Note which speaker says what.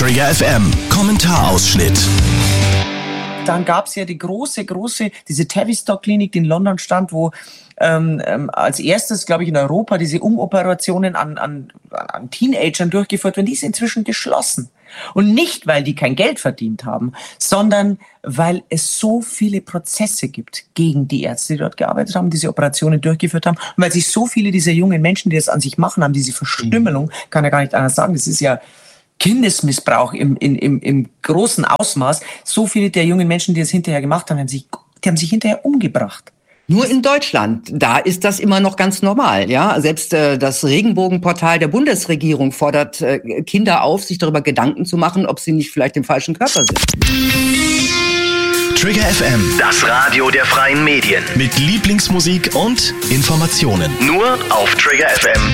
Speaker 1: Trigger FM Kommentarausschnitt.
Speaker 2: Dann gab es ja die große, diese Tavistock-Klinik, die in London stand, wo als erstes, glaube ich, in Europa diese Umoperationen an Teenagern durchgeführt werden. Die ist inzwischen geschlossen. Und nicht, weil die kein Geld verdient haben, sondern weil es so viele Prozesse gibt gegen die Ärzte, die dort gearbeitet haben, diese Operationen durchgeführt haben. Und weil sich so viele dieser jungen Menschen, die das an sich machen, haben, diese Verstümmelung, kann ja gar nicht anders sagen, das ist ja Kindesmissbrauch im großen Ausmaß. So viele der jungen Menschen, die das hinterher gemacht haben, die haben sich hinterher umgebracht.
Speaker 3: Nur in Deutschland, da ist das immer noch ganz normal, ja. Selbst das Regenbogenportal der Bundesregierung fordert Kinder auf, sich darüber Gedanken zu machen, ob sie nicht vielleicht im falschen Körper sind.
Speaker 1: Trigger FM,
Speaker 4: Das Radio der freien Medien.
Speaker 1: mit Lieblingsmusik und Informationen.
Speaker 4: Nur auf triggerfm.de.